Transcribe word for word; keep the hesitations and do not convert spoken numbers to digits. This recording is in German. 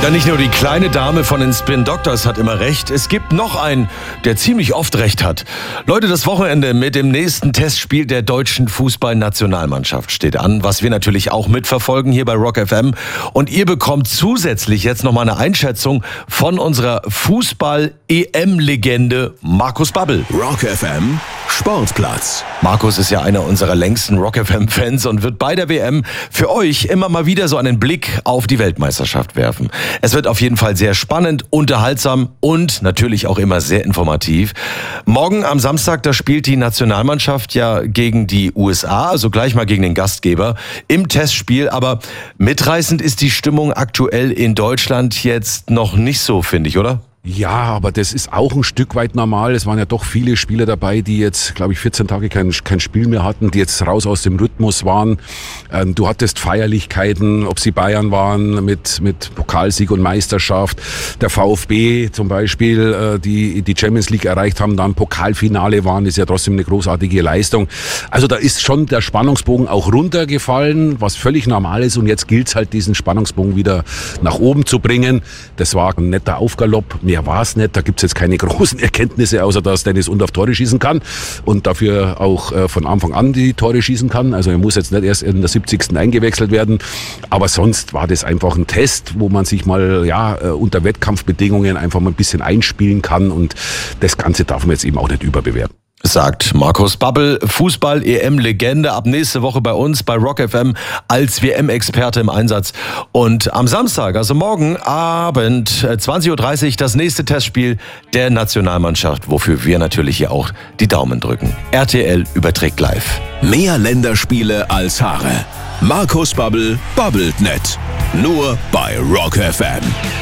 Ja, nicht nur die kleine Dame von den Spin Doctors hat immer recht. Es gibt noch einen, der ziemlich oft recht hat. Leute, das Wochenende mit dem nächsten Testspiel der deutschen Fußballnationalmannschaft steht an, was wir natürlich auch mitverfolgen hier bei Rock F M. Und ihr bekommt zusätzlich jetzt nochmal eine Einschätzung von unserer Fußball-E M-Legende Markus Babbel. Rock F M Sportplatz. Markus ist ja einer unserer längsten Rock F M-Fans und wird bei der W M für euch immer mal wieder so einen Blick auf die Weltmeisterschaft werfen. Es wird auf jeden Fall sehr spannend, unterhaltsam und natürlich auch immer sehr informativ. Morgen am Samstag, da spielt die Nationalmannschaft ja gegen die U S A, also gleich mal gegen den Gastgeber im Testspiel. Aber mitreißend ist die Stimmung aktuell in Deutschland jetzt noch nicht so, finde ich, oder? Ja, aber das ist auch ein Stück weit normal. Es waren ja doch viele Spieler dabei, die jetzt, glaube ich, vierzehn Tage kein, kein Spiel mehr hatten, die jetzt raus aus dem Rhythmus waren. Ähm, du hattest Feierlichkeiten, ob sie Bayern waren mit, mit Pokalsieg und Meisterschaft. Der VfB zum Beispiel, äh, die die Champions League erreicht haben, dann Pokalfinale waren, ist ja trotzdem eine großartige Leistung. Also da ist schon der Spannungsbogen auch runtergefallen, was völlig normal ist. Und jetzt gilt es halt, diesen Spannungsbogen wieder nach oben zu bringen. Das war ein netter Aufgalopp. Mehr war es nicht, da gibt es jetzt keine großen Erkenntnisse, außer dass Dennis Undaff Tore schießen kann und dafür auch äh, von Anfang an die Tore schießen kann. Also er muss jetzt nicht erst in der siebzigsten eingewechselt werden, aber sonst war das einfach ein Test, wo man sich mal ja äh, unter Wettkampfbedingungen einfach mal ein bisschen einspielen kann und das Ganze darf man jetzt eben auch nicht überbewerten. Sagt Markus Babbel, Fußball-E M-Legende, ab nächste Woche bei uns bei Rock F M als W M-Experte im Einsatz. Und am Samstag, also morgen Abend, zwanzig Uhr dreißig, das nächste Testspiel der Nationalmannschaft, wofür wir natürlich hier auch die Daumen drücken. R T L überträgt live. Mehr Länderspiele als Haare. Markus Babbel babbelt nicht. Nur bei Rock F M.